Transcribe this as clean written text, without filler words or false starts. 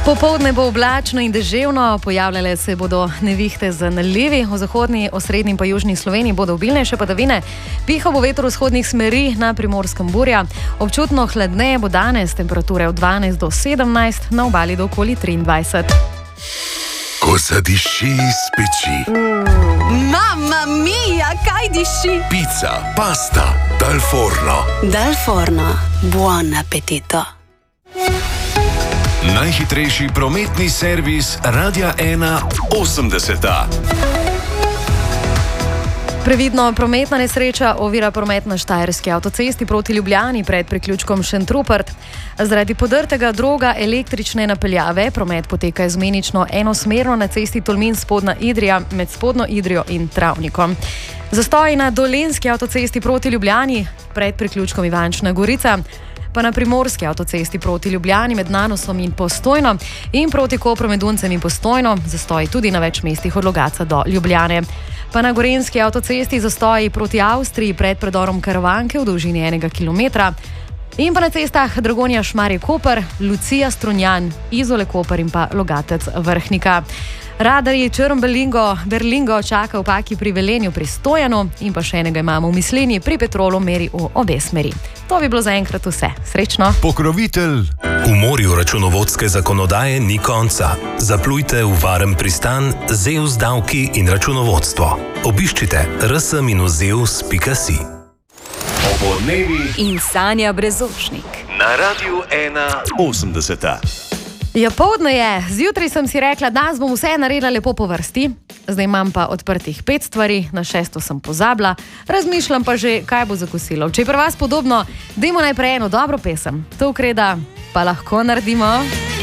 Popoldne bo oblačno in deževno, pojavljale se bodo nevihte z nalivi, v zahodni, osrednji in pa južni Sloveniji bodo obilnejše padavine, pihal bo veter vzhodnih smeri, na Primorskem burja, občutno hladneje bo danes, temperature od 12 do 17, na obali do okoli 23. Ko zadiši iz peči. Mamma mia, kaj diši? Pica, pasta, dal forno. Dal forno, buon appetito. Najhitrejši prometni servis Radia 1 80. Previdno, prometna nesreča ovira promet na Štajerski avtocesti proti Ljubljani pred priključkom Šentrupert. Zaradi podrtega droga električne napeljave promet poteka izmenično enosmerno na cesti Tolmin-Spodnja Idrija med Spodnjo Idrijo in Travnikom. Zastoji na Dolenjski avtocesti proti Ljubljani pred priključkom Ivančna Gorica, pa na Primorski avtocesti proti Ljubljani med Nanosom in Postojno in proti Kopru med Duncem in Postojno, zastoji tudi na več mestih od Logatca do Ljubljane. Pa na Gorenjski avtocesti zastoji proti Avstriji pred predorom Karavanke v dolžini 1 kilometra in pa na cestah Dragonja-Šmarje-Koper, Lucija-Strunjan, Izole-Koper in pa Logatec-Vrhnika. Radarji Črn-Berlingo čaka v Paki pri Velenju pri Stojanu in pa še enega imamo v Mislinji pri Petrolu meri v obe smeri. To bi bilo zaenkrat vse. Srečno! Pokrovitelj. V morju računovodske zakonodaje ni konca. Zaplujte v varen pristan ZEUS davki in računovodstvo. Obiščite rs-zeus.si. Obodnevi In Sanja Brezočnik. na Radiu 1 80. Ja, poldne je. Zjutraj sem si rekla, danes bom vse naredila lepo po vrsti. Zdaj imam pa odprtih 5 stvari, na 6 sem pozabila. Razmišljam pa že, kaj bo za kosilo. Če je pri vas podobno, dajmo najprej eno dobro pesem. To ukreda pa lahko naredimo.